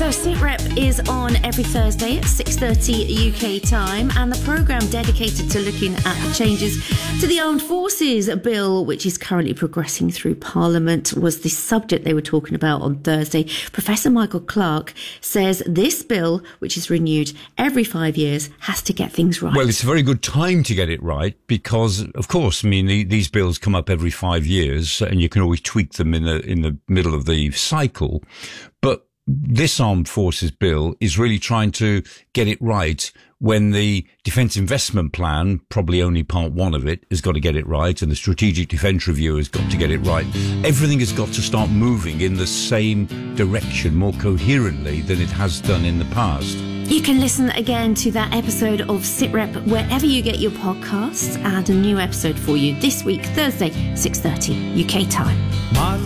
So SITREP is on every Thursday at 6:30 UK time, and the programme dedicated to looking at the changes to the Armed Forces Bill, which is currently progressing through Parliament, was the subject they were talking about on Thursday. Professor Michael Clarke says this bill, which is renewed every 5 years, has to get things right. Well, it's a very good time to get it right because, of course, I mean, these bills come up every 5 years and you can always tweak them in the middle of the cycle. But this Armed Forces Bill is really trying to get it right when the Defence Investment Plan, probably only part one of it, has got to get it right, and the Strategic Defence Review has got to get it right. Everything has got to start moving in the same direction more coherently than it has done in the past. You can listen again to that episode of SITREP wherever you get your podcasts, and a new episode for you this week, Thursday, 6:30 UK time.